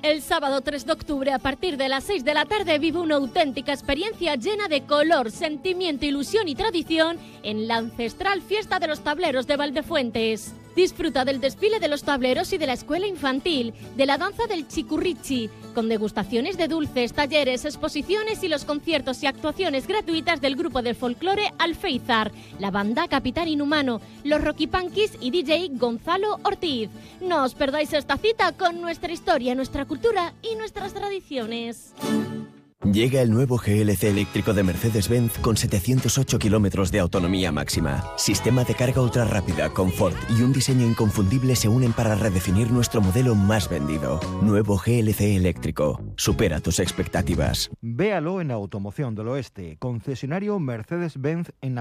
El sábado 3 de octubre, a partir de las 6 de la tarde, vive una auténtica experiencia llena de color, sentimiento, ilusión y tradición en la ancestral Fiesta de los Tableros de Valdefuentes. Disfruta del desfile de los tableros y de la escuela infantil, de la danza del chicurrichi, con degustaciones de dulces, talleres, exposiciones y los conciertos y actuaciones gratuitas del grupo de folclore Alféizar, la banda Capitán Inhumano, los Rocky Punkies y DJ Gonzalo Ortiz. No os perdáis esta cita con nuestra historia, nuestra cultura y nuestras tradiciones. Llega el nuevo GLC eléctrico de Mercedes-Benz con 708 kilómetros de autonomía máxima. Sistema de carga ultra rápida, confort y un diseño inconfundible se unen para redefinir nuestro modelo más vendido. Nuevo GLC eléctrico. Supera tus expectativas. Véalo en Automoción del Oeste, concesionario Mercedes-Benz en